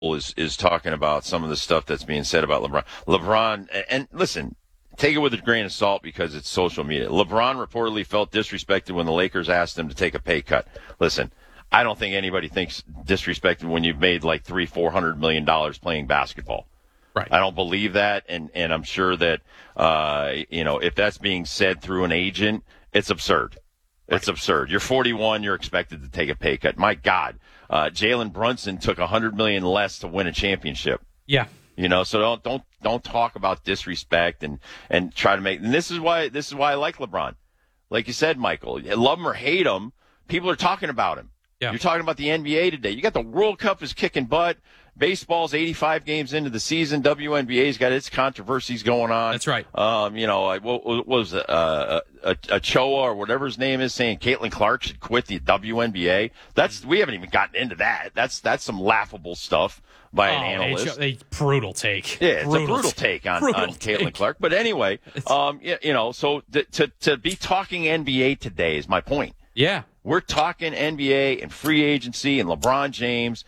is talking about some of the stuff that's being said about LeBron. LeBron, and listen, take it with a grain of salt because it's social media. LeBron reportedly felt disrespected when the Lakers asked him to take a pay cut. Listen, I don't think anybody thinks disrespected when you've made like $300-400 million playing basketball. Right. I don't believe that, and I'm sure that if that's being said through an agent, it's absurd. It's absurd. You're 41. You're expected to take a pay cut. My God, Jalen Brunson took $100 million less to win a championship. Yeah. So don't talk about disrespect and try to make. And this is why I like LeBron. Like you said, Michael, love him or hate him, people are talking about him. Yeah. You're talking about the NBA today. You got the World Cup is kicking butt. Baseball's 85 games into the season. WNBA's got its controversies going on. That's right. What was it? Ochoa or whatever his name is saying Caitlin Clark should quit the WNBA. We haven't even gotten into that. That's some laughable stuff by an analyst. A brutal take. Yeah, it's a brutal take on Caitlin Clark. But anyway, so to be talking NBA today is my point. Yeah. We're talking NBA and free agency and LeBron James.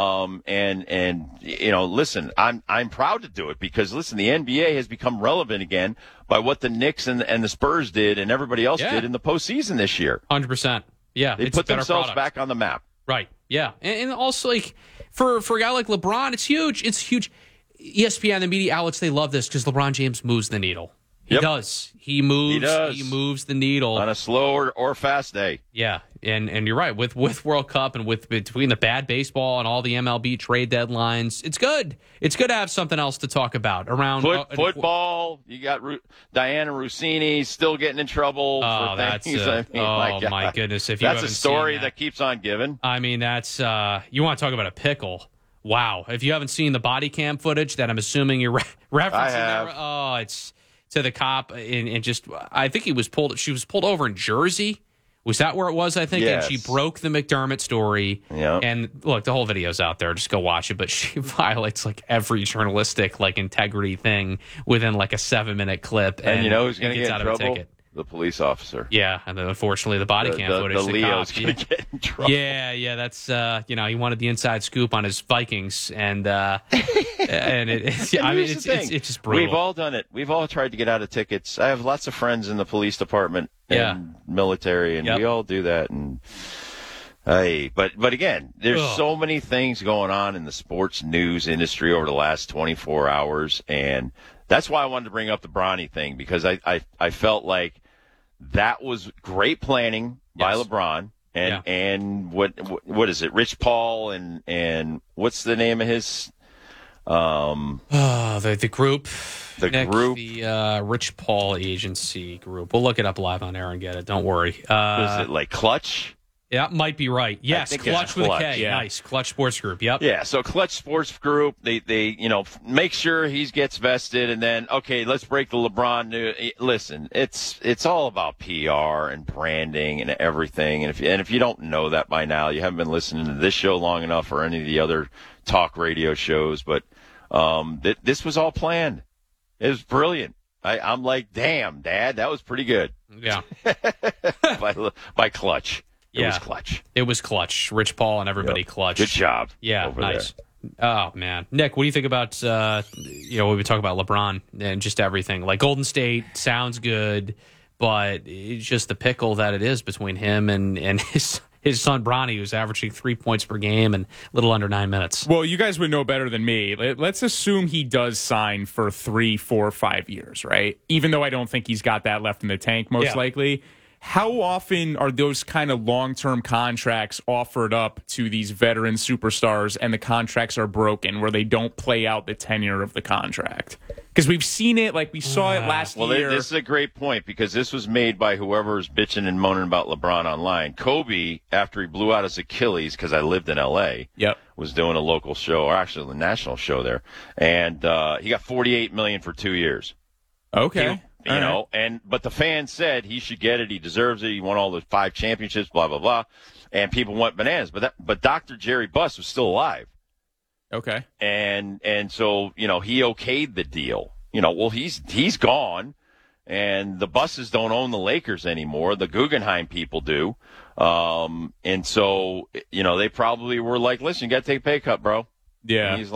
Listen, I'm proud to do it because listen, the NBA has become relevant again by what the Knicks and the Spurs did and everybody else did in the postseason this year. 100%. Yeah. They put themselves back on the map. Right. Yeah. And also like for a guy like LeBron, it's huge. It's huge. ESPN, the media outlets, they love this because LeBron James moves the needle. He does. He moves the needle on a slow or fast day. Yeah, and you're right. With World Cup and with between the bad baseball and all the MLB trade deadlines, it's good. It's good to have something else to talk about around football. You got Diana Rossini still getting in trouble. My goodness! If you that's a story that keeps on giving. I mean, that's you want to talk about a pickle. Wow! If you haven't seen the body cam footage that I'm assuming you're referencing, I have. There, it's. To the cop and just I think she was pulled over in Jersey. Was that where it was? I think. Yes. And she broke the McDermott story. Yeah. And look, the whole video's out there. Just go watch it. But she violates like every journalistic integrity thing within like a 7-minute clip. And you know who's going to get in trouble? Ticket. The police officer. Yeah, and then unfortunately the body cam footage. The Leo's going to get in trouble. Yeah, that's he wanted the inside scoop on his Vikings, and it's just brutal. We've all done it. We've all tried to get out of tickets. I have lots of friends in the police department and military, and we all do that. And but again, there's so many things going on in the sports news industry over the last 24 hours, and that's why I wanted to bring up the Bronny thing because I felt like that was great planning by LeBron and what is it? Rich Paul and what's the name of his the group. The Rich Paul Agency group. We'll look it up live on air and get it. Don't worry. Was it like Clutch? Yeah, might be right. Yes, Clutch with a K. Yeah. Nice. Clutch Sports Group. Yep. Yeah, so Clutch Sports Group, they make sure he gets vested, and then, okay, let's break the LeBron news. Listen, it's all about PR and branding and everything, and if you don't know that by now, you haven't been listening to this show long enough or any of the other talk radio shows, but this was all planned. It was brilliant. I'm like, damn, Dad, that was pretty good. Yeah. by Clutch. It was Clutch. It was Clutch. Rich Paul and everybody Clutch. Good job. Yeah, nice. There. Oh, man. Nick, what do you think about, when we talk about LeBron and just everything? Like, Golden State sounds good, but it's just the pickle that it is between him and his son, Bronny, who's averaging 3 points per game and a little under 9 minutes. Well, you guys would know better than me. Let's assume he does sign for 3, 4, 5 years, right? Even though I don't think he's got that left in the tank, most likely. How often are those kind of long-term contracts offered up to these veteran superstars and the contracts are broken where they don't play out the tenure of the contract? Because we've seen it, like we saw it last year. Well, this is a great point because this was made by whoever's bitching and moaning about LeBron online. Kobe, after he blew out his Achilles, because I lived in L.A., was doing a local show, or actually a national show there, and he got $48 million for 2 years. Okay. But the fans said he should get it. He deserves it. He won all the 5 championships, blah, blah, blah. And people went bananas. But Dr. Jerry Buss was still alive. Okay. And so, he okayed the deal. He's gone. And the Busses don't own the Lakers anymore. The Guggenheim people do. And so, they probably were like, listen, you got to take a pay cut, bro. Yeah. He's